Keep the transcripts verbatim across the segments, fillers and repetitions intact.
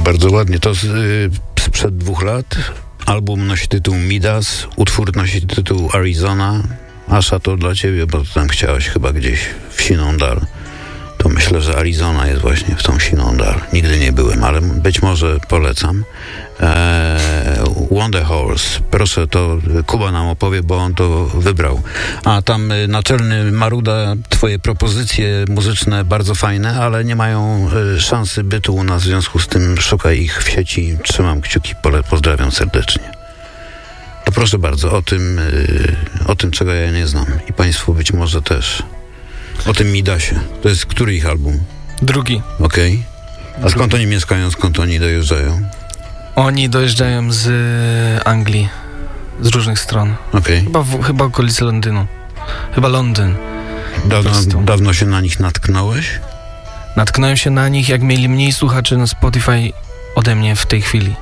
Bardzo ładnie. To z, y, sprzed dwóch lat. Album nosi tytuł Midas, utwór nosi tytuł Arizona. Asza, to dla ciebie, bo tam chciałaś chyba gdzieś w siną dal. To myślę, że Arizona jest właśnie w tą siną dal. Nigdy nie byłem, ale być może polecam. Eee, Wonder Horse. Proszę, to Kuba nam opowie, bo on to wybrał. A tam y, naczelny Maruda, twoje propozycje muzyczne bardzo fajne, ale nie mają y, szansy bytu u nas, w związku z tym szukaj ich w sieci. Trzymam kciuki, pole, pozdrawiam serdecznie. To proszę bardzo, o tym, y, o tym, czego ja nie znam. I państwu być może też. O tym Midasie. To jest który ich album? Drugi. Okej. Okay. A skąd oni mieszkają, skąd oni dojeżdżają? Oni dojeżdżają z Anglii, z różnych stron. Okej. Okay. Chyba, w, chyba okolicy Londynu. Chyba Londyn. Dawno, dawno się na nich natknąłeś? Natknąłem się na nich, jak mieli mniej słuchaczy na Spotify ode mnie w tej chwili.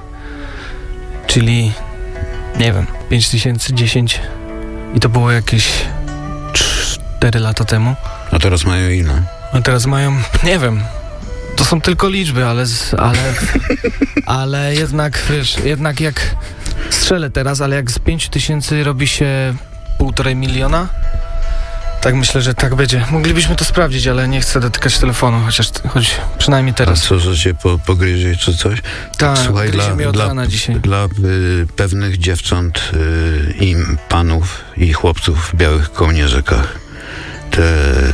Czyli, nie wiem, pięć tysięcy, dziesięć. I to było jakieś cztery lata temu. A teraz mają ile? A teraz mają, nie wiem, to są tylko liczby, ale, ale, ale jednak, wiesz, jednak jak strzelę teraz, ale jak z pięciu tysięcy robi się półtorej miliona, tak myślę, że tak będzie. Moglibyśmy to sprawdzić, ale nie chcę dotykać telefonu, chociaż choć przynajmniej teraz. A co, że cię po, pogryzie czy coś? Tak, słuchaj, dla, mnie od dla, rana dzisiaj. dla y, pewnych dziewcząt y, i panów i chłopców w białych kołnierzykach te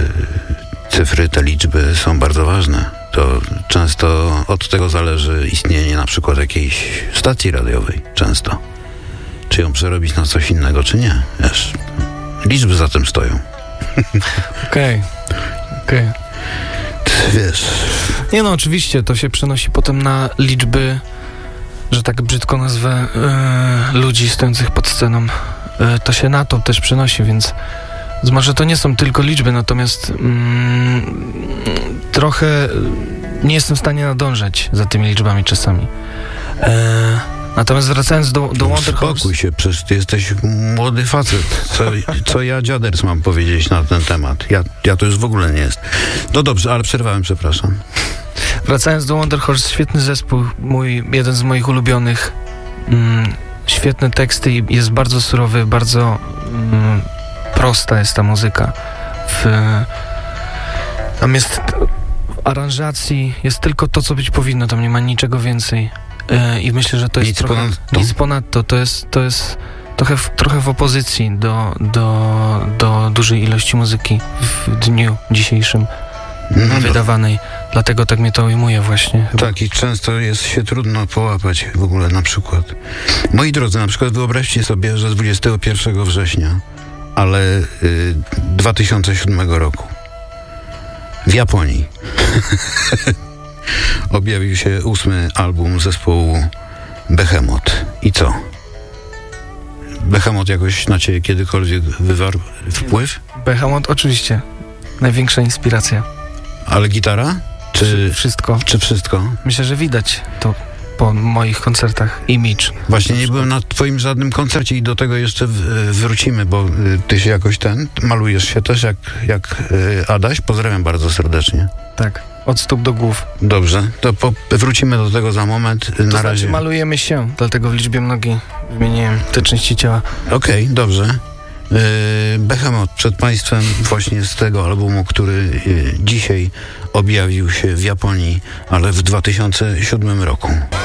cyfry, te liczby są bardzo ważne. To często od tego zależy istnienie na przykład jakiejś stacji radiowej. Często. Czy ją przerobić na coś innego, czy nie. Wiesz, liczby za tym stoją. Okej, okej. Okay. Wiesz. Nie no, oczywiście, to się przenosi potem na liczby, że tak brzydko nazwę, yy, ludzi stojących pod sceną. Yy, to się na to też przenosi, więc może to nie są tylko liczby, natomiast mm, trochę nie jestem w stanie nadążać za tymi liczbami czasami. E, natomiast wracając do, do Wonder Horse... Spokój się, przecież ty jesteś młody facet. Co, co ja, dziaders, mam powiedzieć na ten temat? Ja, ja to już w ogóle nie jest. No dobrze, ale przerwałem, przepraszam. Wracając do Wonder Horse, świetny zespół, mój, jeden z moich ulubionych. Mm, świetne teksty i jest bardzo surowy, bardzo... Mm, prosta jest ta muzyka. W, tam jest w aranżacji jest tylko to, co być powinno, tam nie ma niczego więcej. Yy, I myślę, że to jest nic trochę, ponadto. nic ponadto. To jest, to jest trochę, w, trochę w opozycji do, do, do dużej ilości muzyki w dniu dzisiejszym no wydawanej. Dlatego tak mnie to ujmuje właśnie. Chyba. Tak, i często jest się trudno połapać w ogóle na przykład. Moi drodzy, na przykład wyobraźcie sobie, że dwudziestego pierwszego września ale y, dwa tysiące siódmego roku w Japonii objawił się ósmy album zespołu Behemoth. I co? Behemoth jakoś na ciebie kiedykolwiek wywarł wpływ? Behemoth oczywiście. Największa inspiracja. Ale gitara? Czy wszystko? Czy wszystko? Myślę, że widać to po moich koncertach. Image. Właśnie nie byłem na twoim żadnym koncercie i do tego jeszcze w, wrócimy, bo y, ty się jakoś ten, malujesz się też jak, jak y, Adaś. Pozdrawiam bardzo serdecznie. Tak, od stóp do głów. Dobrze, to po, wrócimy do tego za moment. To na znaczy razie malujemy się, dlatego w liczbie mnogiej wymieniłem te części ciała. Okej, okay, dobrze. Yy, Behemoth przed państwem właśnie z tego albumu, który yy, dzisiaj objawił się w Japonii, ale w dwa tysiące siódmym roku.